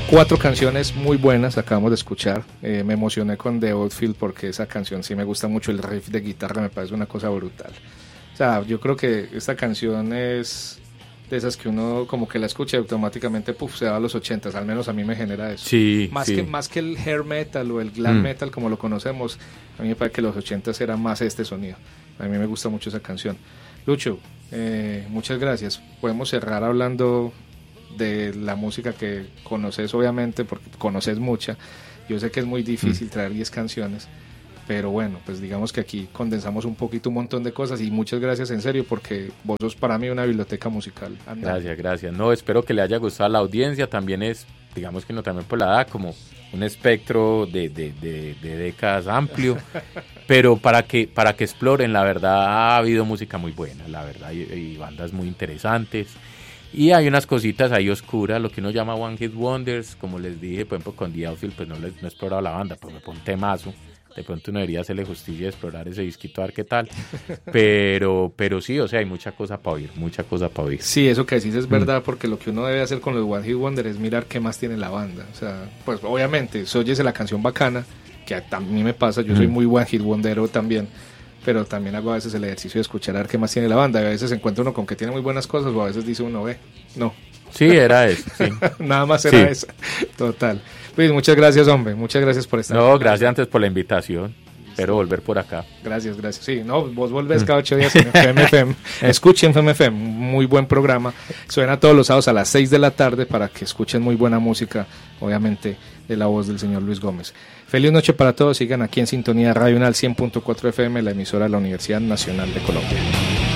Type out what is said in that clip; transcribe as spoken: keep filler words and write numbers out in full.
cuatro canciones muy buenas, acabamos de escuchar. Eh, me emocioné con The Outfield porque esa canción sí me gusta mucho, el riff de guitarra me parece una cosa brutal. O sea, yo creo que esta canción es de esas que uno como que la escucha y automáticamente puff, se va a los ochentas, al menos a mí me genera eso. Sí, más, sí. Que, más que el hair metal o el glam mm. metal como lo conocemos, a mí me parece que los ochentas era más este sonido. A mí me gusta mucho esa canción. Lucho, eh, muchas gracias. Podemos cerrar hablando de la música que conoces, obviamente, porque conoces mucha. Yo sé que es muy difícil mm. traer diez canciones, pero bueno, pues digamos que aquí condensamos un poquito un montón de cosas y muchas gracias en serio porque vos sos para mí una biblioteca musical. Anda. Gracias, gracias. No, espero que le haya gustado a la audiencia. También es, digamos que no también por la edad, como un espectro de, de, de, de décadas amplio, pero para que, para que exploren, la verdad ha habido música muy buena, la verdad, y, y bandas muy interesantes. Y hay unas cositas ahí oscuras, lo que uno llama One Hit Wonders, como les dije, por ejemplo con The Outfield, pues no, les, no he explorado la banda, pero me pone un temazo. De pronto uno debería hacerle justicia y explorar ese disquito a ver qué tal. Pero, pero sí, o sea, hay mucha cosa para oír, mucha cosa para oír. Sí, eso que decís es verdad, mm. porque lo que uno debe hacer con los One Hit Wonder es mirar qué más tiene la banda. O sea, pues obviamente, si oyes la canción bacana, que a mí me pasa, yo mm. soy muy One Hit Wondero también, pero también hago a veces el ejercicio de escuchar a ver qué más tiene la banda. Y a veces encuentra uno con que tiene muy buenas cosas, o a veces dice uno, ve, no. Sí, era eso, sí. Nada más era sí. eso, total. Luis, muchas gracias, hombre, muchas gracias por estar No, aquí. gracias antes por la invitación. Espero volver por acá. Gracias, gracias. Sí, no, vos volvés cada ocho días en F M F M. Escuchen F M F M, muy buen programa. Suena todos los sábados a las seis de la tarde para que escuchen muy buena música, obviamente, de la voz del señor Luis Gómez. Feliz noche para todos. Sigan aquí en sintonía Radio Unal cien punto cuatro F M, la emisora de la Universidad Nacional de Colombia.